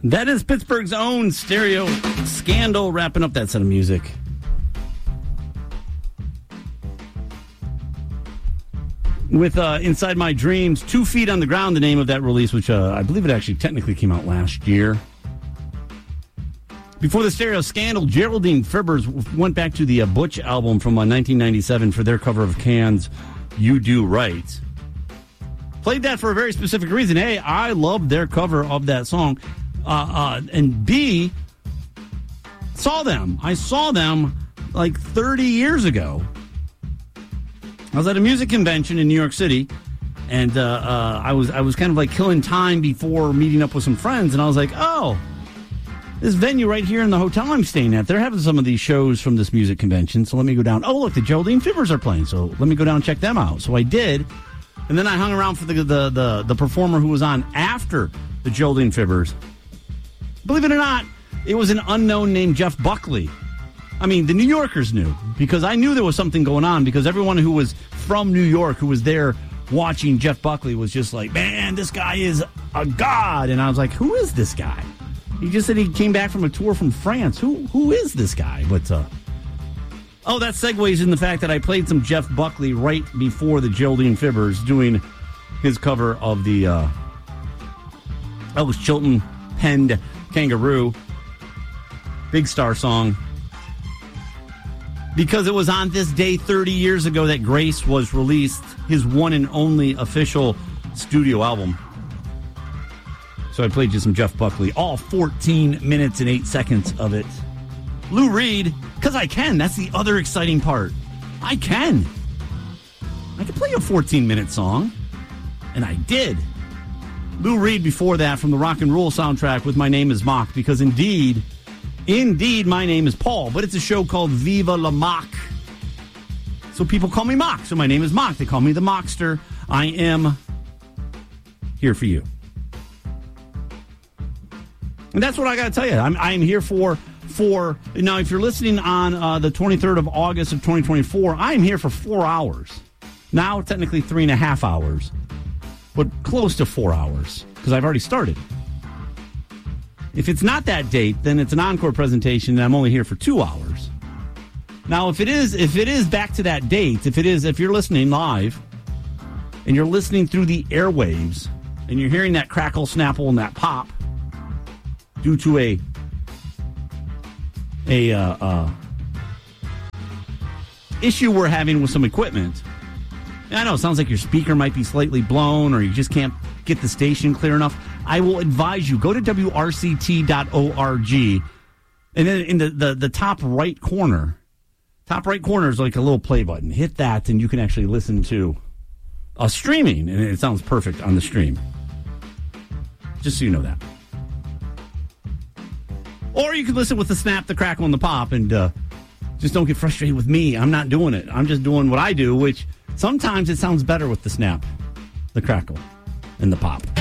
That is Pittsburgh's own Stereo Scandal wrapping up that set of music. With Inside My Dreams, 2 Feet on the Ground, the name of that release, which I believe it actually technically came out last year. Before the Stereo Scandal, Geraldine Fibbers went back to the Butch album from 1997 for their cover of Can's You Do Right. Played that for a very specific reason. A, I loved their cover of that song. And B, saw them. I saw them like 30 years ago. I was at a music convention in New York City, and I was kind of like killing time before meeting up with some friends, and I was like, oh, this venue right here in the hotel I'm staying at, they're having some of these shows from this music convention, so let me go down. Oh, look, the Geraldine Fibbers are playing, so let me go down and check them out. So I did, and then I hung around for the performer who was on after the Geraldine Fibbers. Believe it or not, it was an unknown named Jeff Buckley. I mean, the New Yorkers knew, because I knew there was something going on, because everyone who was from New York who was there watching Jeff Buckley was just like, man, this guy is a god. And I was like, who is this guy? He just said he came back from a tour from France. Who is this guy? But, that segues in the fact that I played some Jeff Buckley right before the Geraldine Fibbers doing his cover of the Elvis Chilton penned Kangaroo. Big Star song. Because it was on this day 30 years ago that Grace was released, his one and only official studio album. So I played you some Jeff Buckley, all 14 minutes and 8 seconds of it. Lou Reed, because I can. That's the other exciting part. I can play a 14-minute song, and I did. Lou Reed before that from the Rock and Roll soundtrack with My Name is Mock, because indeed, my name is Paul, but it's a show called Viva la Mock. So people call me Mock. So my name is Mock. They call me the Mockster. I am here for you. And that's what I got to tell you. I'm here for now, if you're listening on the 23rd of August of 2024, I'm here for 4 hours. Now, technically 3.5 hours, but close to 4 hours, because I've already started. If it's not that date, then it's an encore presentation, and I'm only here for 2 hours. Now, if it is back to that date, if you're listening live, and you're listening through the airwaves, and you're hearing that crackle, snapple, and that pop, due to a issue we're having with some equipment. I know it sounds like your speaker might be slightly blown, or you just can't get the station clear enough. I will advise you, go to WRCT.org, and then in the top right corner is like a little play button. Hit that, and you can actually listen to streaming, and it sounds perfect on the stream. Just so you know that. Or you can listen with the snap, the crackle, and the pop, and just don't get frustrated with me. I'm not doing it. I'm just doing what I do, which sometimes it sounds better with the snap, the crackle, and the pop.